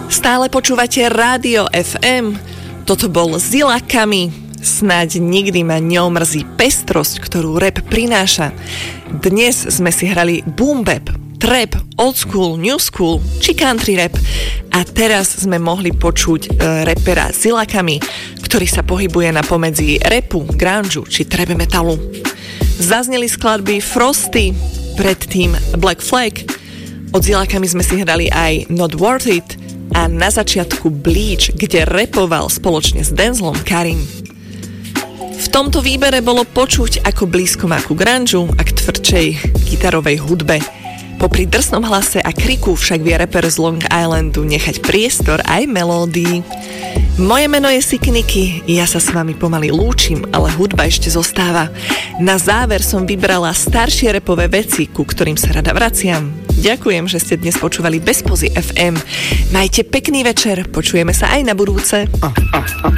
Stále počúvate Rádio FM. Toto bol Zilakami. Snáď nikdy ma neomrzí pestrosť, ktorú rap prináša. Dnes sme si hrali boom bap, trap, old school, new school či country rap. A teraz sme mohli počuť rapera Zilakami, ktorý sa pohybuje na pomedzi rapu, grungeu či trap metalu. Zazneli skladby Frosty, predtým Black Flag. Od Zilakami sme si hrali aj Not Worth It a na začiatku Bleach, kde rapoval spoločne s Denzlom Karim. V tomto výbere bolo počuť, ako blízko má ku grungeu a k tvrdšej gitarovej hudbe. Popri drsnom hlase a kriku však vie rapper z Long Islandu nechať priestor aj melódii. Moje meno je Sikniky, ja sa s vami pomaly lúčim, ale hudba ešte zostáva. Na záver som vybrala staršie rapové veci, ku ktorým sa rada vraciam. Ďakujem, že ste dnes počúvali Bez pozy FM. Majte pekný večer, počujeme sa aj na budúce.